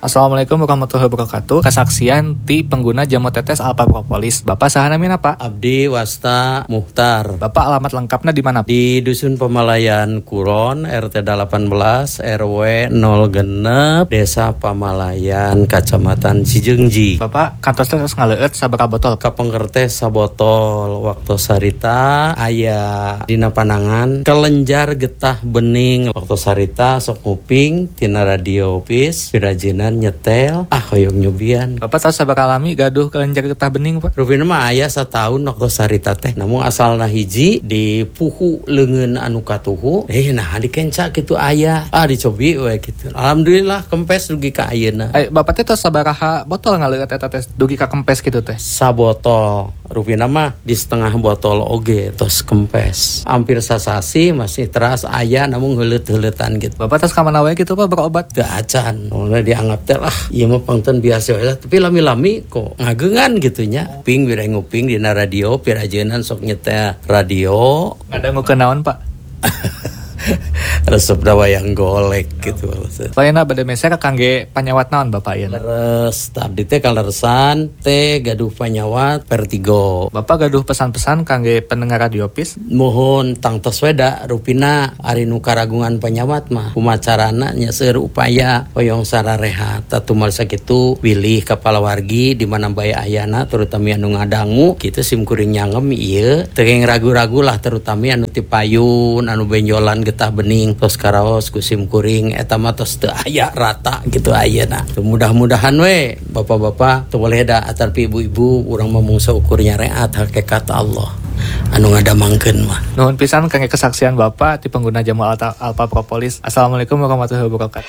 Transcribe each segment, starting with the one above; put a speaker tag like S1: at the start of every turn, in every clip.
S1: Assalamualaikum warahmatullahi wabarakatuh. Kesaksian ti pengguna jamu tetes Alpha Propolis. Bapak saha namina Pak?
S2: Abdi Wasta Muhtar.
S1: Bapak alamat lengkapnya di mana?
S2: Di Dusun Pamalayan Kuron, RT 18, RW 0 Desa Pamalayan, Kacamatan Cijeungji.
S1: Bapak kantos terus ngaleueut sabaraha botol?
S2: Kapengker sabotol waktu sarita aya dina panangan kelenjar getah bening waktu sarita sok nguping tina radio pis pirajinan nyetel hoyong nyubian.
S1: Bapak tahu sabaraha lami gaduh kelenjar getah bening Pak?
S2: Rupina mah aya satahun waktu sarita teh. Namun asalna hiji di puhu leungeun anu katuhu. Nah dikenca kitu aya. Dicobi we kitu. Alhamdulillah kempes dugi ka ayeuna.
S1: Bapak teh tahu sabaraha botol ngaleueut eta teh dugi ka kempes kitu teh?
S2: Sabotol. Rupina mah di setengah botol oge tos kempes. Hampir sasasi masih teras aya namun heuleut-heuleutan gitu.
S1: Bapak tos ka mana wae kitu Pak berobat?
S2: Teu acan. Mulai dianggap teh ieu mah pangten biasa we tapi lami-lami kok ngageungan gitu nya. Nguping bira nguping dina radio pirajeunnan sok nyetel radio.
S1: Ngadangukeun naon Pak?
S2: Resep dawayang golek gitu.
S1: Lainna bade meser kangge panyawat naon Bapak ieu?
S2: Leres tadi teh kaleresan teh gaduh panyawat Vertigo.
S1: Bapak gaduh pesan-pesan kangge pendengar radio pis?
S2: Mohon tangtos weda rupina ari nu karagungan panyawat mah kumacarana nya seueur upaya hoyong sararehat tatumal sakitu pilih kepala wargi di mana bae ayana terutama anu ngadangu kitu simkuring nyangem ieu teu ragu-ragu lah terutama anu ti payun anu benjolan getah bening tos karaos ku simkuring eta mah tos teu aya rata gitu ayeuna. Mudah-mudahan we bapak-bapak teu boleh da atarpi ibu-ibu urang mah mung saukur nyareat hakikat Allah anu ngadamangkeun mah.
S1: Nuhun pisan kangge kesaksian Bapak ti pengguna jamu Alpha Propolis. Assalamualaikum warahmatullahi wabarakatuh.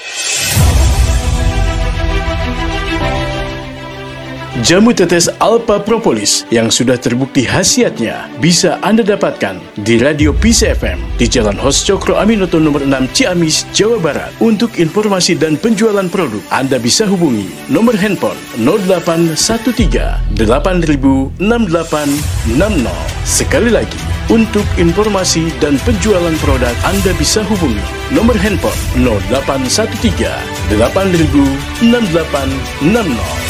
S3: Jamu tetes Alpha Propolis yang sudah terbukti khasiatnya bisa Anda dapatkan di Radio Peace FM di Jalan Hos Cokro Aminoto nomor 6 Ciamis, Jawa Barat. Untuk informasi dan penjualan produk, Anda bisa hubungi nomor handphone 0813 8000 6860. Sekali lagi, untuk informasi dan penjualan produk, Anda bisa hubungi nomor handphone 0813 8000 6860.